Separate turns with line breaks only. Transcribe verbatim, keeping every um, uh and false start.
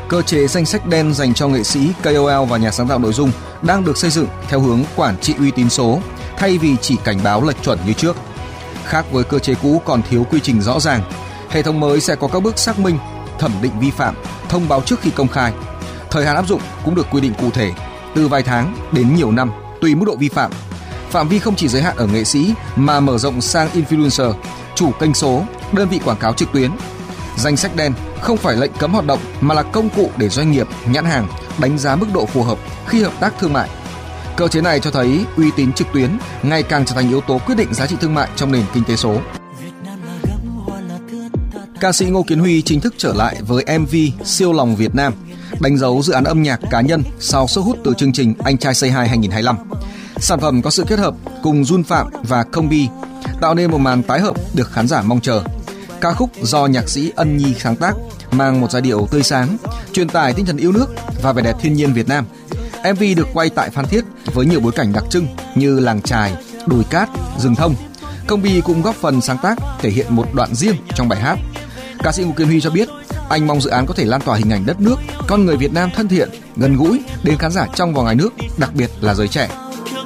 Cơ chế danh sách đen dành cho nghệ sĩ, ca o lờ và nhà sáng tạo nội dung đang được xây dựng theo hướng quản trị uy tín số thay vì chỉ cảnh báo lệch chuẩn như trước. Khác với cơ chế cũ còn thiếu quy trình rõ ràng, hệ thống mới sẽ có các bước xác minh, thẩm định vi phạm, thông báo trước khi công khai. Thời hạn áp dụng cũng được quy định cụ thể, từ vài tháng đến nhiều năm, tùy mức độ vi phạm. Phạm vi không chỉ giới hạn ở nghệ sĩ mà mở rộng sang influencer, chủ kênh số, đơn vị quảng cáo trực tuyến. Danh sách đen không phải lệnh cấm hoạt động mà là công cụ để doanh nghiệp, nhãn hàng đánh giá mức độ phù hợp khi hợp tác thương mại. Cơ chế này cho thấy uy tín trực tuyến ngày càng trở thành yếu tố quyết định giá trị thương mại trong nền kinh tế số. Ca sĩ Ngô Kiến Huy chính thức trở lại với em vê Siêu Lòng Việt Nam, đánh dấu dự án âm nhạc cá nhân sau sức hút từ chương trình Anh Trai Say Hi hai không hai lăm. Sản phẩm có sự kết hợp cùng Jun Phạm và Công Bi, tạo nên một màn tái hợp được khán giả mong chờ. Ca khúc do nhạc sĩ Ân Nhi sáng tác mang một giai điệu tươi sáng, truyền tải tinh thần yêu nước và vẻ đẹp thiên nhiên Việt Nam. em vê được quay tại Phan Thiết với nhiều bối cảnh đặc trưng như làng chài, đồi cát, rừng thông. Công Bi cũng góp phần sáng tác thể hiện một đoạn riêng trong bài hát. Ca sĩ Ngô Kiến Huy cho biết anh mong dự án có thể lan tỏa hình ảnh đất nước, con người Việt Nam thân thiện, gần gũi đến khán giả trong và ngoài nước, đặc biệt là giới trẻ.